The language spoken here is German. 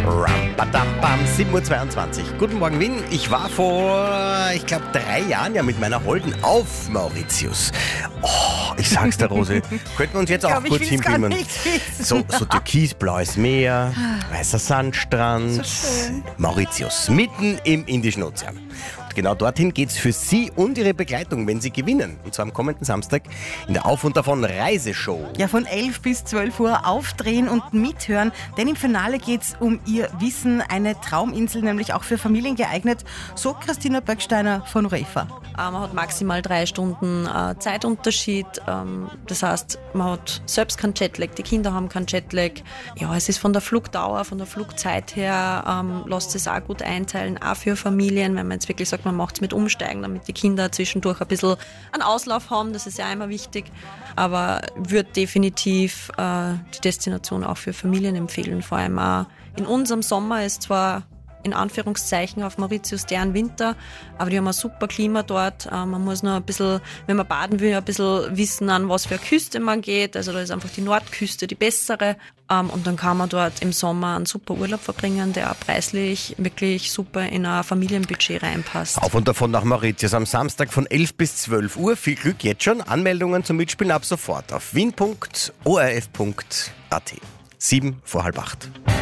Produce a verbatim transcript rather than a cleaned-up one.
Ram-ba-dam-bam, sieben Uhr zweiundzwanzig. Guten Morgen, Wien. Ich war vor, ich glaube, drei Jahren ja mit meiner Holden auf Mauritius. Oh, ich sag's dir, Rose. Könnten wir uns jetzt auch kurz hinbeamen. So, so türkisblaues Meer, weißer Sandstrand. So schön. Mauritius, mitten im Indischen Ozean. Und genau dorthin geht's für Sie und Ihre Begleitung, wenn Sie gewinnen. Und zwar am kommenden Samstag in der Auf und Davon Reiseshow. Ja, von elf bis zwölf Uhr aufdrehen und mithören, denn im Finale geht's um Ihr Wissen, eine Trauminsel, nämlich auch für Familien geeignet, so Christina Böcksteiner von UEFA. Man hat maximal drei Stunden äh, Zeitunterschied, ähm, das heißt, man hat selbst keinen Jetlag, die Kinder haben keinen Jetlag. Ja, es ist von der Flugdauer, von der Flugzeit her, ähm, lässt es auch gut einteilen, auch für Familien, wenn man jetzt wirklich sagt, man macht es mit Umsteigen, damit die Kinder zwischendurch ein bisschen einen Auslauf haben, das ist ja immer wichtig, aber würde definitiv äh, die Destination auch für Familien empfehlen, vor allem auch in unserem Sommer ist zwar in Anführungszeichen auf Mauritius deren Winter, aber die haben ein super Klima dort. Man muss nur ein bisschen, wenn man baden will, ein bisschen wissen, an was für eine Küste man geht. Also da ist einfach die Nordküste die bessere. Und dann kann man dort im Sommer einen super Urlaub verbringen, der auch preislich wirklich super in ein Familienbudget reinpasst. Auf und Davon nach Mauritius am Samstag von elf bis zwölf Uhr. Viel Glück jetzt schon. Anmeldungen zum Mitspielen ab sofort auf wien punkt o r f punkt a t. Sieben vor halb acht.